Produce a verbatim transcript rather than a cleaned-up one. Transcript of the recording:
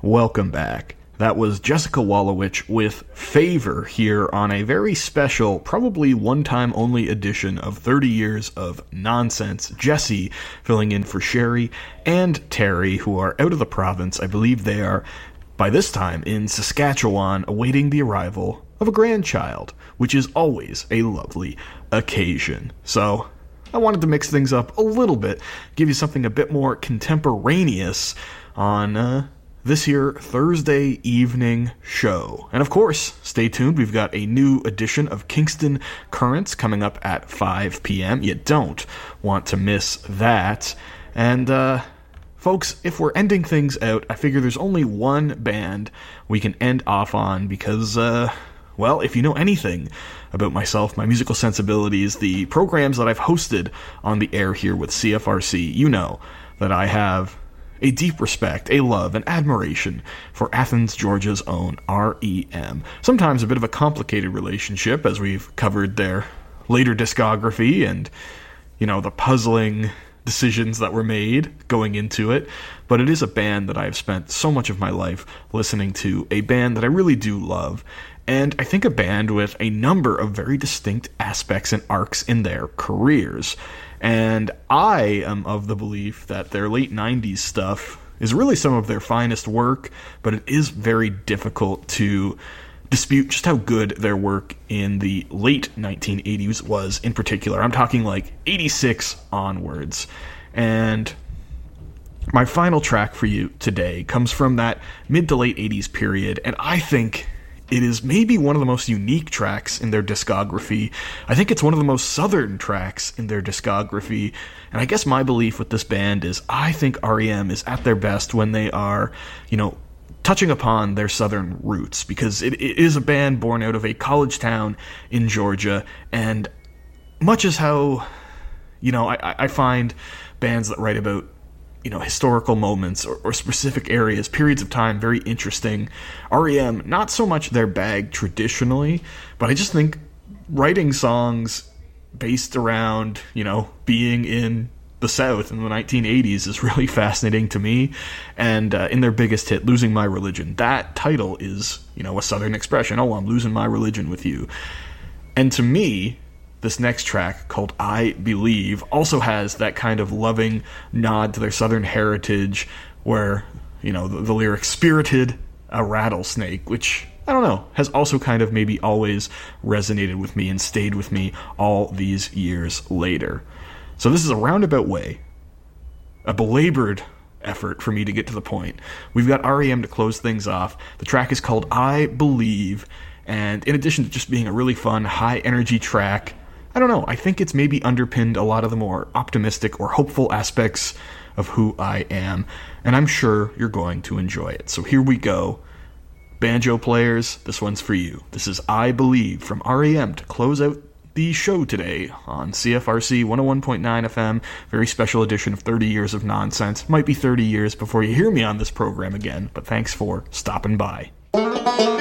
Welcome back. That was Jessica Wallowich with Favor here on a very special, probably one-time only edition of thirty Years of Nonsense. Jesse filling in for Sherry and Terry, who are out of the province. I believe they are, by this time, in Saskatchewan, awaiting the arrival of a grandchild, which is always a lovely occasion. So, I wanted to mix things up a little bit, give you something a bit more contemporaneous on, uh... this here Thursday evening show. And of course, stay tuned, we've got a new edition of Kingston Currents coming up at five p.m. You don't want to miss that. And, uh, folks, if we're ending things out, I figure there's only one band we can end off on because, uh, well, if you know anything about myself, my musical sensibilities, the programs that I've hosted on the air here with C F R C, you know that I have a deep respect, a love, an admiration for Athens, Georgia's own R E M. Sometimes a bit of a complicated relationship, as we've covered their later discography and, you know, the puzzling decisions that were made going into it. But it is a band that I've spent so much of my life listening to, a band that I really do love, and I think a band with a number of very distinct aspects and arcs in their careers. And I am of the belief that their late nineties stuff is really some of their finest work, but it is very difficult to dispute just how good their work in the late nineteen eighties was in particular. I'm talking like eighty-six onwards. And my final track for you today comes from that mid to late eighties period, and I think it is maybe one of the most unique tracks in their discography. I think it's one of the most southern tracks in their discography. And I guess my belief with this band is I think R E M is at their best when they are, you know, touching upon their southern roots. Because it, it is a band born out of a college town in Georgia. And much as how, you know, I, I find bands that write about, you know, historical moments or, or specific areas, periods of time, very interesting. R E M, not so much their bag traditionally, but I just think writing songs based around, you know, being in the South in the nineteen eighties is really fascinating to me. And uh, in their biggest hit, Losing My Religion, that title is, you know, a Southern expression. Oh, I'm losing my religion with you. And to me, this next track, called I Believe, also has that kind of loving nod to their Southern heritage where, you know, the, the lyric, spirited a rattlesnake, which, I don't know, has also kind of maybe always resonated with me and stayed with me all these years later. So this is a roundabout way, a belabored effort for me to get to the point. We've got R E M to close things off. The track is called I Believe, and in addition to just being a really fun, high-energy track, I don't know, I think it's maybe underpinned a lot of the more optimistic or hopeful aspects of who I am, and I'm sure you're going to enjoy it. So here we go. Banjo players, this one's for you. This is I Believe from R E M to close out the show today on C F R C one oh one point nine F M. Very special edition of thirty Years of Nonsense. Might be thirty years before you hear me on this program again, but thanks for stopping by.